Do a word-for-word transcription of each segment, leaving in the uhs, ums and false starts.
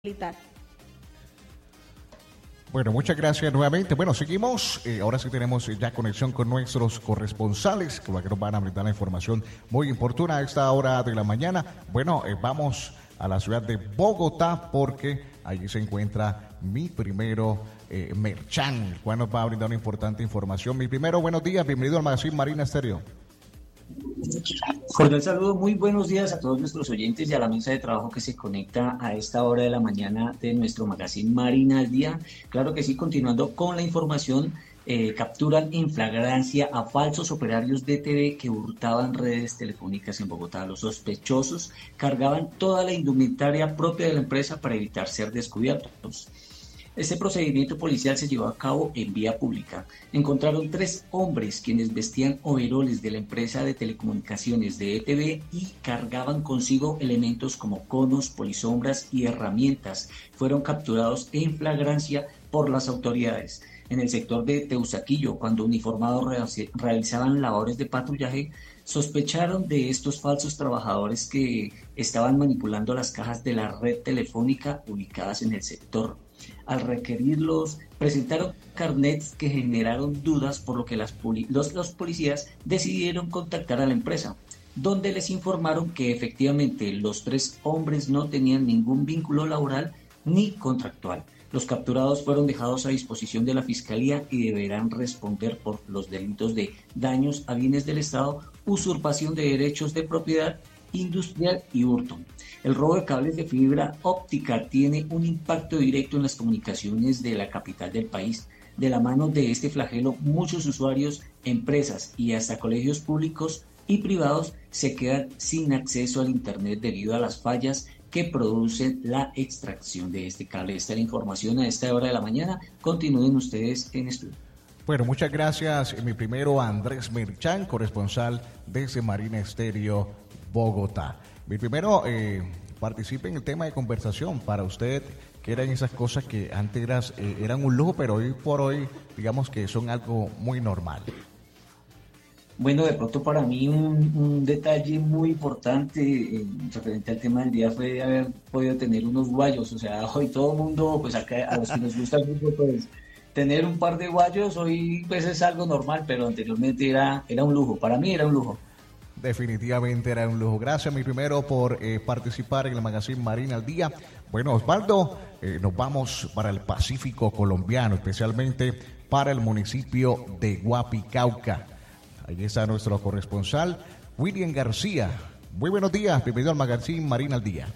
militar. Bueno, muchas gracias nuevamente. Bueno, seguimos. Eh, ahora sí tenemos ya conexión con nuestros corresponsales, que nos van a brindar la información muy oportuna a esta hora de la mañana. Bueno, eh, vamos a la ciudad de Bogotá porque allí se encuentra mi primero eh, Merchan, el cual nos va a brindar una importante información. Mi primero, buenos días, bienvenido al Magazine Marina Estéreo. Cordial saludo, muy buenos días a todos nuestros oyentes y a la mesa de trabajo que se conecta a esta hora de la mañana de nuestro magazine Marina al Día. Claro que sí, continuando con la información, eh, capturan en flagrancia a falsos operarios de T V que hurtaban redes telefónicas en Bogotá. Los sospechosos cargaban toda la indumentaria propia de la empresa para evitar ser descubiertos. Este procedimiento policial se llevó a cabo en vía pública. Encontraron tres hombres quienes vestían overoles de la empresa de telecomunicaciones de E T V y cargaban consigo elementos como conos, polisombras y herramientas. Fueron capturados en flagrancia por las autoridades. En el sector de Teusaquillo, cuando uniformados realizaban labores de patrullaje, sospecharon de estos falsos trabajadores que estaban manipulando las cajas de la red telefónica ubicadas en el sector. Al requerirlos, presentaron carnets que generaron dudas, por lo que las poli- los, los policías decidieron contactar a la empresa, donde les informaron que efectivamente los tres hombres no tenían ningún vínculo laboral ni contractual. Los capturados fueron dejados a disposición de la Fiscalía y deberán responder por los delitos de daños a bienes del Estado, usurpación de derechos de propiedad industrial y hurto. El robo de cables de fibra óptica tiene un impacto directo en las comunicaciones de la capital del país. De la mano de este flagelo, muchos usuarios, empresas y hasta colegios públicos y privados se quedan sin acceso al Internet debido a las fallas que producen la extracción de este cable. Esta es la información a esta hora de la mañana. Continúen ustedes en estudio. Bueno, muchas gracias. Mi primero, Andrés Merchan, corresponsal desde Marina Estéreo, Bogotá. Mi primero, eh, participe en el tema de conversación. Para usted, que eran esas cosas que antes eras, eh, eran un lujo, pero hoy por hoy, digamos que son algo muy normal. Bueno, de pronto para mí un, un detalle muy importante eh, referente al tema del día fue haber podido tener unos guayos. O sea, hoy todo el mundo, pues acá a los que nos gusta el fútbol, pues tener un par de guayos hoy pues es algo normal, pero anteriormente era, era un lujo. Para mí era un lujo. Definitivamente era un lujo. Gracias, mi primero, por eh, participar en el Magazine Marina al Día. Bueno, Osvaldo, eh, nos vamos para el Pacífico colombiano, especialmente para el municipio de Guapicauca. Ahí está nuestro corresponsal, William García. Muy buenos días, bienvenido al Magazine Marina al Día.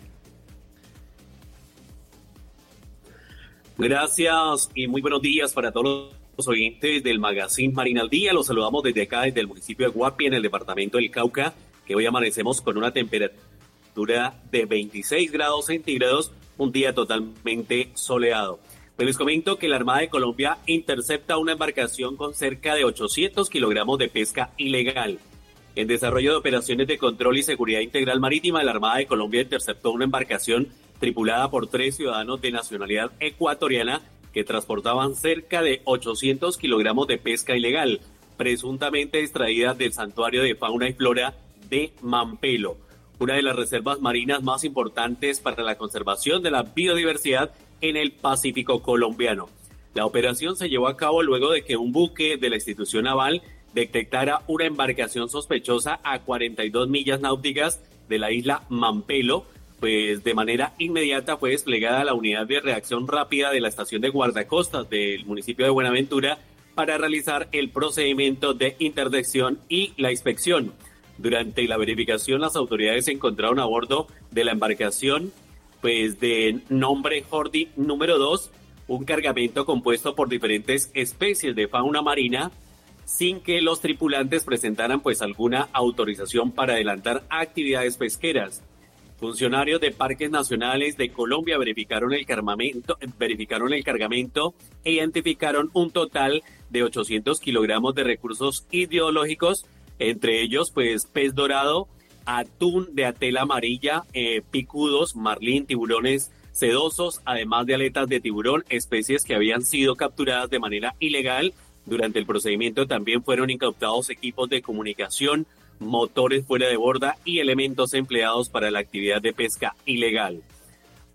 Gracias y muy buenos días para todos los oyentes del Magazine Marina al Día. Los saludamos desde acá, desde el municipio de Guapi, en el departamento del Cauca, que hoy amanecemos con una temperatura de veintiséis grados centígrados, un día totalmente soleado. Pues les comento que la Armada de Colombia intercepta una embarcación con cerca de ochocientos kilogramos de pesca ilegal. En desarrollo de operaciones de control y seguridad integral marítima, la Armada de Colombia interceptó una embarcación tripulada por tres ciudadanos de nacionalidad ecuatoriana que transportaban cerca de ochocientos kilogramos de pesca ilegal, presuntamente extraída del Santuario de Fauna y Flora de Mampelo, una de las reservas marinas más importantes para la conservación de la biodiversidad en el Pacífico colombiano. La operación se llevó a cabo luego de que un buque de la institución naval detectara una embarcación sospechosa a cuarenta y dos millas náuticas de la isla Mampelo. Pues de manera inmediata fue desplegada la unidad de reacción rápida de la estación de guardacostas del municipio de Buenaventura para realizar el procedimiento de interdicción y la inspección. Durante la verificación, las autoridades encontraron a bordo de la embarcación, pues de nombre Jordi número dos, un cargamento compuesto por diferentes especies de fauna marina, sin que los tripulantes presentaran pues alguna autorización para adelantar actividades pesqueras. Funcionarios de Parques Nacionales de Colombia verificaron el cargamento, verificaron el cargamento e identificaron un total de ochocientos kilogramos de recursos ideológicos, entre ellos pues pez dorado, atún de atela amarilla, eh, picudos, marlín, tiburones sedosos, además de aletas de tiburón, especies que habían sido capturadas de manera ilegal. Durante el procedimiento también fueron incautados equipos de comunicación, motores fuera de borda y elementos empleados para la actividad de pesca ilegal.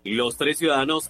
Los tres ciudadanos